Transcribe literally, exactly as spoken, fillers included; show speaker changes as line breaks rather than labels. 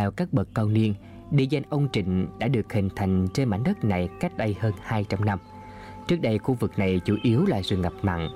Theo các bậc cao niên, địa danh ông Trịnh đã được hình thành trên mảnh đất này cách đây hơn hai trăm năm. Trước đây khu vực này chủ yếu là rừng ngập mặn,